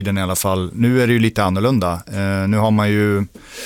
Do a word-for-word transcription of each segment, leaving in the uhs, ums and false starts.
i alla fall. Nu är det ju lite annorlunda. Eh, nu har man ju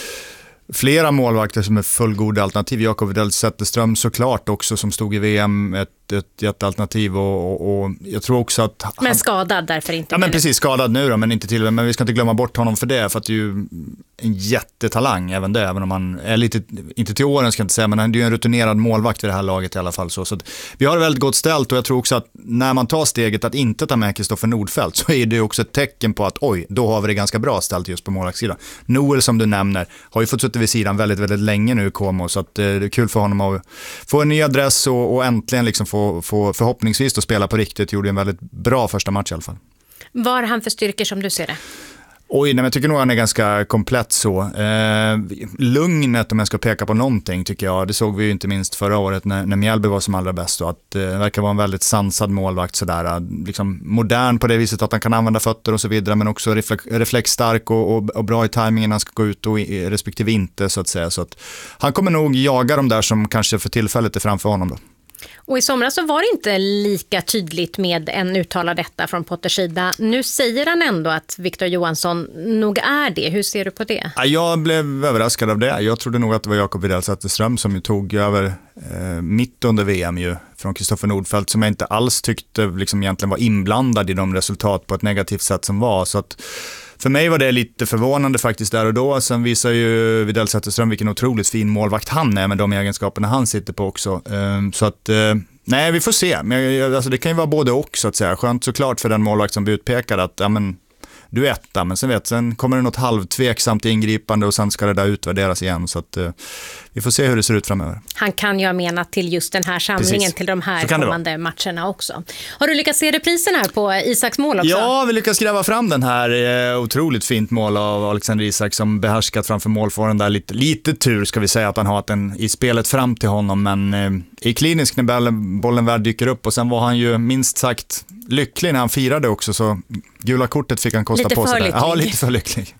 flera målvakter som är fullgoda alternativ. Jakob Widell Zetterström såklart också som stod i V M, ett, ett jättealternativ och, och, och jag tror också att... Han, men skadad därför inte. Ja men precis, skadad nu då, men inte till, men vi ska inte glömma bort honom för det, för att det är ju en jättetalang även det, även om han är lite, inte till åren ska jag inte säga, men han är ju en rutinerad målvakt i det här laget i alla fall. Så, så att vi har det väldigt gott ställt och jag tror också att när man tar steget att inte ta med Kristoffer Nordfeldt så är det också ett tecken på att oj, då har vi det ganska bra ställt just på målvaktssidan. Noel som du nämner har ju fått sitta vid sidan väldigt, väldigt länge nu i Como, så att eh, det är kul för honom att få en ny adress och, och äntligen liksom få, få förhoppningsvis att spela på riktigt. Gjorde en väldigt bra första match i alla fall. Vad har han för styrkor som du ser det? Oj, nej, men jag tycker nog han är ganska komplett så. Eh, lugnet, om jag ska peka på någonting, tycker jag. Det såg vi ju inte minst förra året när, när Mjällby var som allra bäst. Och att det eh, verkar vara en väldigt sansad målvakt. Sådär, liksom modern på det viset att han kan använda fötter och så vidare. Men också reflex, reflexstark och, och, och bra i tajmingen när han ska gå ut och i, respektive inte, så att säga. Så att han kommer nog jaga de där som kanske för tillfället är framför honom då. Och i somras så var det inte lika tydligt med en uttalad detta från Potters sida. Nu säger han ändå att Victor Johansson nog är det. Hur ser du på det? Jag blev överraskad av det. Jag trodde nog att det var Jakob Widell Zetterström som ju tog över eh, mitt under V M ju, från Kristoffer Nordfeldt, som jag inte alls tyckte liksom egentligen var inblandad i de resultat på ett negativt sätt som var. Så att för mig var det lite förvånande faktiskt där och då. Sen visar ju Widell Zetterström vilken otroligt fin målvakt han är med de egenskaperna han sitter på också. Så att, nej, vi får se. Men alltså, det kan ju vara både och, så att säga. Skönt såklart för den målvakt som blir utpekad att ja, men, du är etta, men sen vet sen kommer det något halvtveksamt ingripande och sen ska det där utvärderas igen. Så att, vi får se hur det ser ut framöver. Han kan ju ha menat till just den här samlingen, precis, till de här kommande matcherna också. Har du lyckats se reprisen här på Isaks mål också? Ja, vi lyckas gräva fram den här. Eh, otroligt fint mål av Alexander Isak som behärskat framför målfåren där. Lite, lite tur ska vi säga att han har den i spelet fram till honom, men eh, i klinisk när bollen, bollen väl dyker upp, och sen var han ju minst sagt lycklig när han firade också, så gula kortet fick han kosta lite på sig där. Lycklig. Ja, lite för lycklig.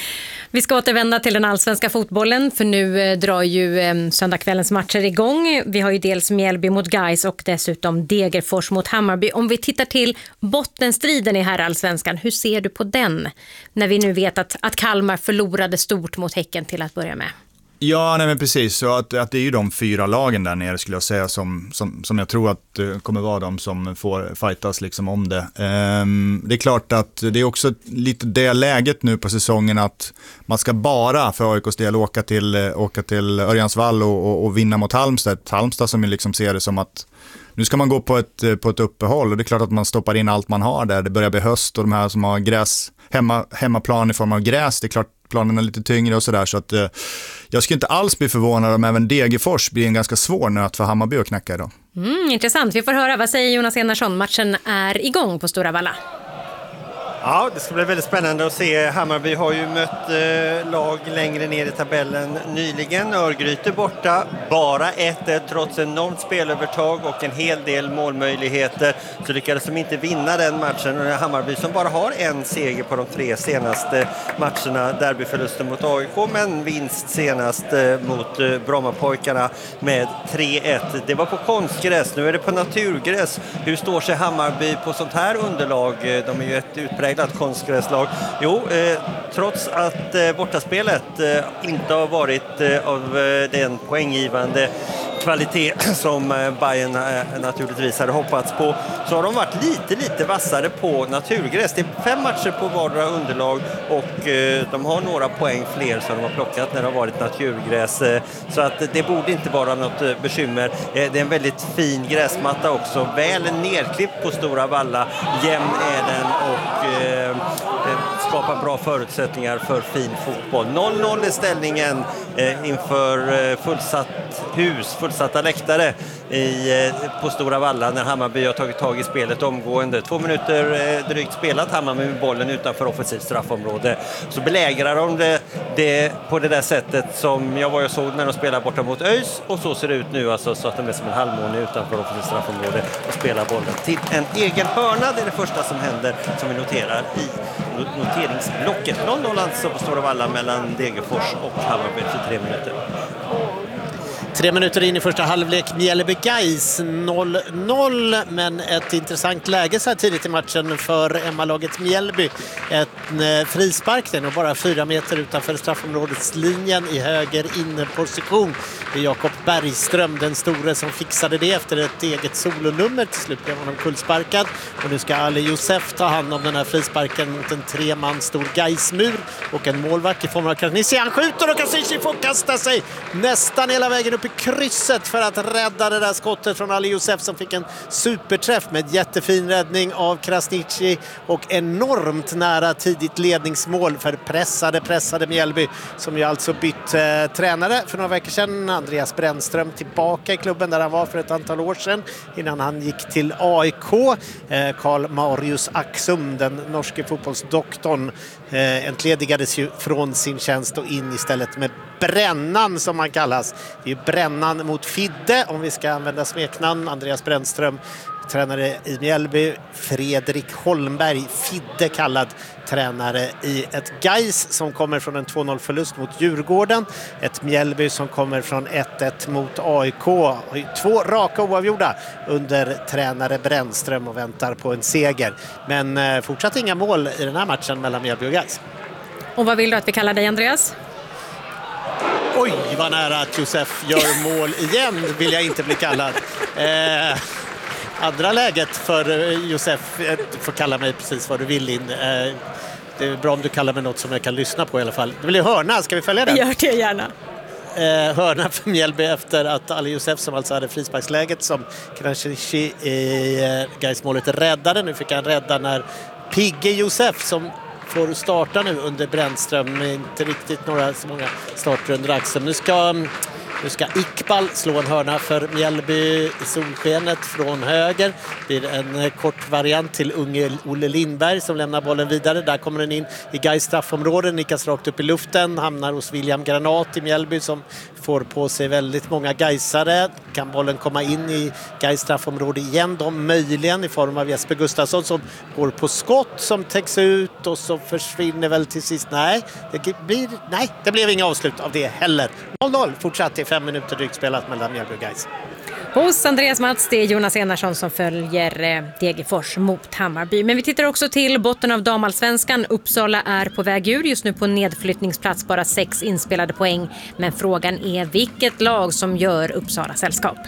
Vi ska återvända till den allsvenska fotbollen, för nu eh, drar ju eh, söndagskvällens matcher igång. Vi har ju dels Mjällby mot Gais och dessutom Degerfors mot Hammarby. Om vi tittar till bottenstriden i här allsvenskan, hur ser du på den? När vi nu vet att, att Kalmar förlorade stort mot Häcken till att börja med. Ja, nej men precis. Så att, att det är ju de fyra lagen där nere skulle jag säga som, som, som jag tror att uh, kommer vara de som får fightas liksom om det. Um, det är klart att det är också lite det läget nu på säsongen att man ska bara för A I K:s del åka till, uh, åka till Örjansvall och, och, och vinna mot Halmstad. Halmstad som liksom ser det som att nu ska man gå på ett, på ett uppehåll, och det är klart att man stoppar in allt man har där. Det börjar bli höst och de här som har gräs, hemma, hemmaplan i form av gräs, det är klart planen är lite tyngre och sådär, så att eh, jag skulle inte alls bli förvånad om även Degerfors blir en ganska svår nöt för Hammarby att knacka idag. Mm, intressant, vi får höra, vad säger Jonas Enarsson? Matchen är igång på Stora Valla. Ja, det ska bli väldigt spännande att se. Hammarby har ju mött eh, lag längre ner i tabellen nyligen. Örgryte borta, bara ett ett trots enormt spelövertag och en hel del målmöjligheter. Så lyckades de inte vinna den matchen. Hammarby som bara har en seger på de tre senaste matcherna. Derbyförlusten mot A I K, men vinst senast eh, mot eh, Brommapojkarna med tre ett. Det var på konstgräs, nu är det på naturgräs. Hur står sig Hammarby på sånt här underlag? De är ju ett utpräglat konstgräslag. Jo, eh, trots att eh, bortaspelet eh, inte har varit eh, av eh, den poänggivande kvalitet som eh, Bayern eh, naturligtvis hade hoppats på, så har de varit lite, lite vassare på naturgräs. Det är fem matcher på vardera underlag och eh, de har några poäng fler som de har plockat när det har varit naturgräs. Eh, så att det borde inte vara något eh, bekymmer. Eh, det är en väldigt fin gräsmatta också. Väl nerklippt på Stora Valla. Jämn är den och eh, skapar bra förutsättningar för fin fotboll. noll noll är ställningen eh, inför eh, fullsatt hus, fullsatta läktare i, eh, på Stora Valla när Hammarby har tagit tag i spelet omgående. Två minuter eh, drygt spelat, Hammarby med bollen utanför offensivt straffområde. Så belägrar de det, det på det där sättet som jag var och såg när de spelade borta mot ÖIS, och så ser det ut nu alltså, så att de är som en halvmåne utanför offensivt straffområde och spelar bollen till en egen hörna. Det är det första som händer, som vi noterar i noteringsblocket. noll noll alltså på Stora Valla mellan Degerfors och Hammarby för tre minuter. Tre minuter in i första halvlek, Mjällby-Gais noll noll, men ett intressant läge så här tidigt i matchen för Emma-laget Mjällby. En eh, frispark, den och bara fyra meter utanför straffområdeslinjen i höger inneposition. Det är Jakob Bergström, den store, som fixade det efter ett eget solonummer. Till slut blev han kullsparkad och nu ska Ali Josef ta hand om den här frisparken mot en tre man stor Gaismur och en målvakt i form av Krasniqi. Han skjuter och Krasniqi får kasta sig nästan hela vägen upp i krysset för att rädda det där skottet från Ali Josef, som fick en superträff med jättefin räddning av Krasniqi och enormt nära tidigt ledningsmål för pressade, pressade Mjällby, som ju alltså bytt eh, tränare för några veckor sedan. Andreas Brännström tillbaka i klubben där han var för ett antal år sedan innan han gick till A I K. Eh, Karl Marius Axum, den norske fotbollsdoktorn, eh, entledigades ju från sin tjänst och in istället med Brännan, som man kallas. Det är ju Brännan mot Fidde, om vi ska använda smeknamn. Andreas Brännström, tränare i Mjällby. Fredrik Holmberg, Fidde kallad, tränare i ett Gais som kommer från en två noll förlust mot Djurgården. Ett Mjällby som kommer från ett ett mot A I K. Två raka oavgjorda under tränare Brännström och väntar på en seger. Men eh, fortsatt inga mål i den här matchen mellan Mjällby och Gais. Och vad vill du att vi kallar dig, Andreas? Oj, vad nära att Josef gör mål igen, vill jag inte bli kallad. Eh, andra läget för Josef, eh, du får kalla mig precis vad du vill in. Eh, det är bra om du kallar mig något som jag kan lyssna på i alla fall. Det blir hörna, ska vi följa den? Gör det gärna. Eh, hörna för Mjällby efter att Ali Josef, som alltså hade frisparksläget som Krasniqi i eh, Gaismålet, räddade. Nu fick han rädda när Pigge Josef, som får starta nu under Brännström, inte riktigt några så många starter under axeln. Nu ska, nu ska Iqbal slå en hörna för Mjällby i solskenet från höger. Det blir en kort variant till unge Olle Lindberg som lämnar bollen vidare. Där kommer den in i Gais straffområden, nickas rakt upp i luften, hamnar hos William Granat i Mjällby som får på sig väldigt många gaisare. Kan bollen komma in i Gais straffområde igen då, möjligen i form av Jesper Gustafsson som går på skott som täcks ut och så försvinner väl till sist. Nej, det blir nej, det blev inga avslut av det heller. noll noll fortsatt i fem minuter drygt spelat mellan Mjällby och Gais. Hos Andreas Mats, det är Jonas Enarsson som följer eh, Degerfors mot Hammarby. Men vi tittar också till botten av damallsvenskan. Uppsala är på väg ur, just nu på nedflyttningsplats, bara sex inspelade poäng. Men frågan är vilket lag som gör Uppsala sällskap.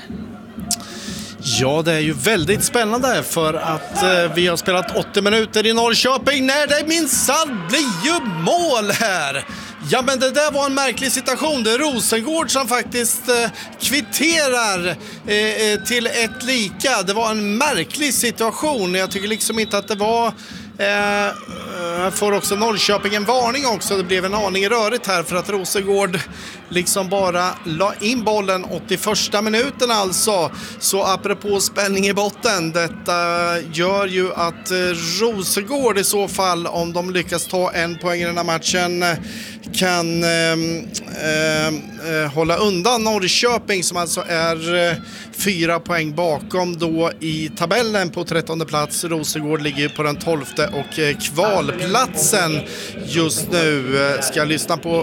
Ja, det är ju väldigt spännande för att eh, vi har spelat åttio minuter i Norrköping när det minsann blir ju mål här. Ja, men det där var en märklig situation. Det är Rosengård som faktiskt eh, kvitterar eh, till ett lika. Det var en märklig situation. Jag tycker liksom inte att det var... Eh, får också Norrköping en varning också. Det blev en aning rörigt här för att Rosengård liksom bara la in bollen åttioförsta minuten alltså. Så apropå spänning i botten, detta gör ju att Rosengård i så fall, om de lyckas ta en poäng i den här matchen, kan eh, eh, hålla undan Norrköping som alltså är eh, fyra poäng bakom då i tabellen på trettonde plats. Rosengård ligger på den tolfte och eh, kvalplatsen just nu. Eh, ska jag lyssna på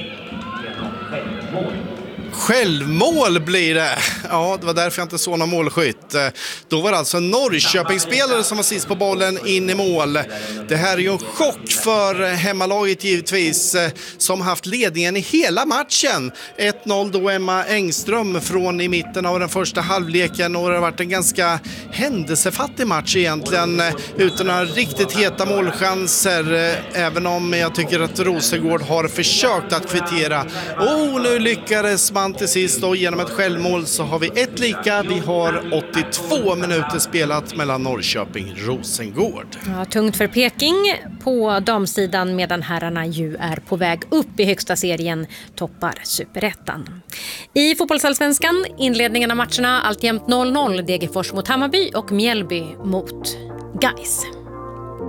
självmål blir det. Ja, det var därför jag inte såg någon målskytt. Då var det alltså en Norrköpingsspelare som var sist på bollen in i mål. Det här är ju en chock för hemmalaget givetvis, som haft ledningen i hela matchen. ett noll då Emma Engström från i mitten av den första halvleken, och det har varit en ganska händelsefattig match egentligen utan några riktigt heta målchanser, även om jag tycker att Rosengård har försökt att kvittera. Och nu lyckades man till sist då genom ett självmål, så har vi ett lika. Vi har åttiotvå minuter spelat mellan Norrköping och Rosengård. Ja, tungt för Peking på damsidan, medan herrarna ju är på väg upp i högsta serien, toppar Superettan. I fotbollsallsvenskan, inledningen av matcherna alltjämt noll noll, Degerfors mot Hammarby och Mjällby mot Gais.